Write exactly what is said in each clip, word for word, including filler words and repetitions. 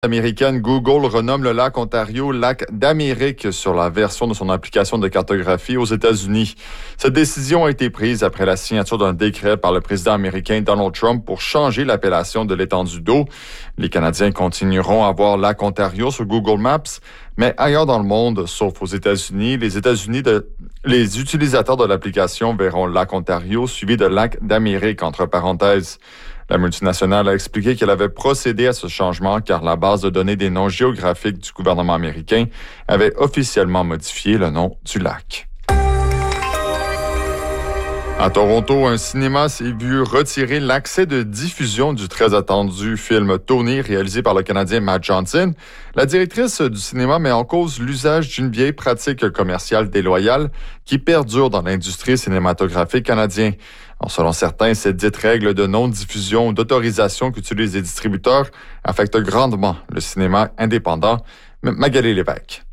Américaine, Google renomme le lac Ontario lac d'Amérique sur la version de son application de cartographie aux États-Unis. Cette décision a été prise après la signature d'un décret par le président américain Donald Trump pour changer l'appellation de l'étendue d'eau. Les Canadiens continueront à voir lac Ontario sur Google Maps, mais ailleurs dans le monde, sauf aux États-Unis, les États-Unis de, les utilisateurs de l'application verront lac Ontario suivi de lac d'Amérique entre parenthèses. La multinationale a expliqué qu'elle avait procédé à ce changement car la base de données des noms géographiques du gouvernement américain avait officiellement modifié le nom du lac. À Toronto, un cinéma s'est vu retirer l'accès de diffusion du très attendu film Tony, réalisé par le Canadien Matt Johnson. La directrice du cinéma met en cause l'usage d'une vieille pratique commerciale déloyale qui perdure dans l'industrie cinématographique canadienne. Alors, selon certains, cette dite règle de non-diffusion ou d'autorisation qu'utilisent les distributeurs affecte grandement le cinéma indépendant. Magali Lévesque.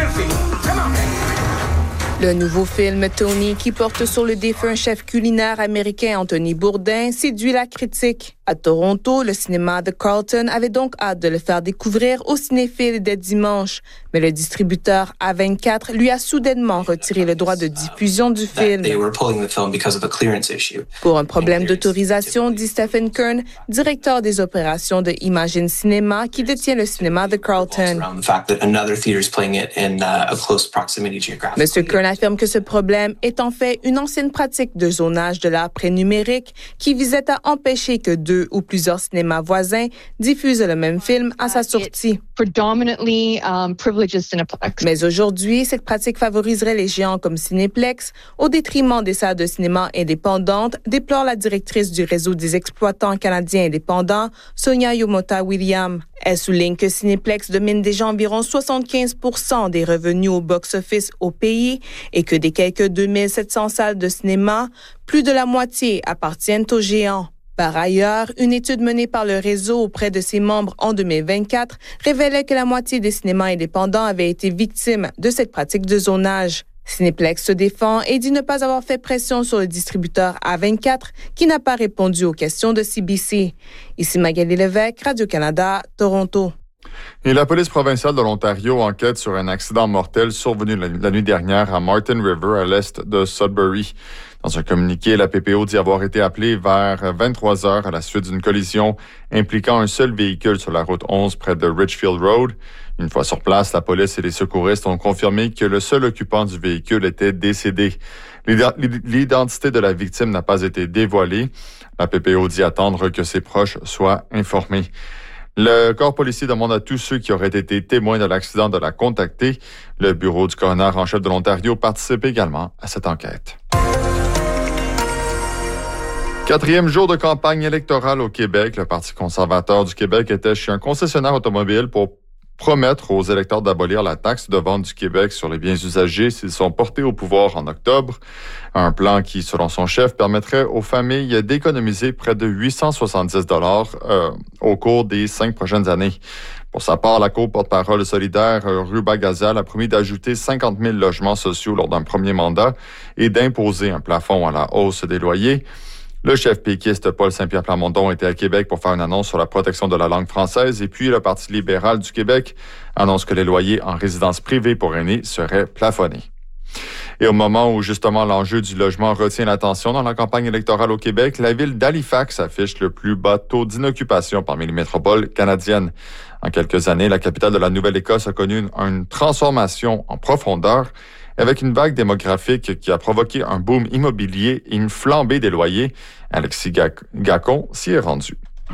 Le nouveau film Tony, qui porte sur le défunt chef culinaire américain Anthony Bourdain, séduit la critique. À Toronto, le cinéma The Carlton avait donc hâte de le faire découvrir aux cinéphiles dès dimanche. Mais le distributeur A vingt-quatre lui a soudainement retiré le droit de diffusion du film. Pour un problème d'autorisation, dit Stephen Kern, directeur des opérations de Imagine Cinéma, qui détient le cinéma The Carlton. Monsieur Kern affirme que ce problème est en fait une ancienne pratique de zonage de l'art pré-numérique qui visait à empêcher que deux ou plusieurs cinémas voisins diffusent le même film à sa sortie. Mais aujourd'hui, cette pratique favoriserait les géants comme Cinéplex au détriment des salles de cinéma indépendantes, déplore la directrice du réseau des exploitants canadiens indépendants, Sonia Yomota-Williams. Elle souligne que Cinéplex domine déjà environ soixante-quinze pour cent des revenus au box-office au pays et que des quelques deux mille sept cents salles de cinéma, plus de la moitié appartiennent aux géants. Par ailleurs, une étude menée par le réseau auprès de ses membres en deux mille vingt-quatre révélait que la moitié des cinémas indépendants avaient été victimes de cette pratique de zonage. Cinéplex se défend et dit ne pas avoir fait pression sur le distributeur A vingt-quatre qui n'a pas répondu aux questions de C B C. Ici Magali Lévesque, Radio-Canada, Toronto. Et la police provinciale de l'Ontario enquête sur un accident mortel survenu la, la nuit dernière à Martin River, à l'est de Sudbury. Dans un communiqué, la P P O dit avoir été appelée vers vingt-trois heures à la suite d'une collision impliquant un seul véhicule sur la route onze près de Richfield Road. Une fois sur place, la police et les secouristes ont confirmé que le seul occupant du véhicule était décédé. L'identité de la victime n'a pas été dévoilée. La P P O dit attendre que ses proches soient informés. Le corps policier demande à tous ceux qui auraient été témoins de l'accident de la contacter. Le bureau du coroner en chef de l'Ontario participe également à cette enquête. Quatrième jour de campagne électorale au Québec, le Parti conservateur du Québec était chez un concessionnaire automobile pour promettre aux électeurs d'abolir la taxe de vente du Québec sur les biens usagés s'ils sont portés au pouvoir en octobre. Un plan qui, selon son chef, permettrait aux familles d'économiser près de huit cent soixante-dix dollars euh, au cours des cinq prochaines années. Pour sa part, la co-porte-parole solidaire Ruba Gazal a promis d'ajouter cinquante mille logements sociaux lors d'un premier mandat et d'imposer un plafond à la hausse des loyers. Le chef péquiste Paul Saint-Pierre Plamondon était à Québec pour faire une annonce sur la protection de la langue française et puis le Parti libéral du Québec annonce que les loyers en résidence privée pour aînés seraient plafonnés. Et au moment où justement l'enjeu du logement retient l'attention dans la campagne électorale au Québec, la ville d'Halifax affiche le plus bas taux d'inoccupation parmi les métropoles canadiennes. En quelques années, la capitale de la Nouvelle-Écosse a connu une, une transformation en profondeur avec une vague démographique qui a provoqué un boom immobilier et une flambée des loyers. Alexis Gacon s'y est rendu.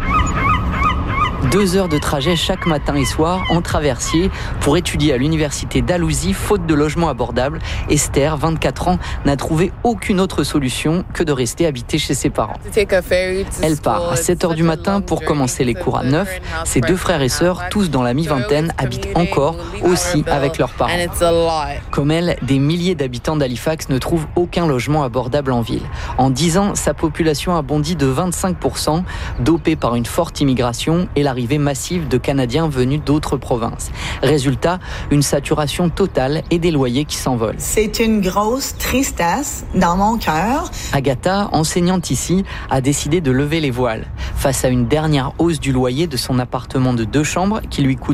Deux heures de trajet chaque matin et soir en traversier pour étudier à l'université d'Alousie, faute de logement abordable. Esther, vingt-quatre ans, n'a trouvé aucune autre solution que de rester habiter chez ses parents. Elle part à sept heures du matin pour commencer les cours à neuf. Ses deux frères et sœurs, tous dans la mi-vingtaine, habitent encore, aussi avec leurs parents. Comme elle, des milliers d'habitants d'Halifax ne trouvent aucun logement abordable en ville. En dix ans, sa population a bondi de vingt-cinq pour cent, dopée par une forte immigration et la l'arrivée massive de Canadiens venus d'autres provinces. Résultat, une saturation totale et des loyers qui s'envolent. C'est une grosse tristesse dans mon cœur. Agatha, enseignante ici, a décidé de lever les voiles. Face à une dernière hausse du loyer de son appartement de deux chambres qui lui coûte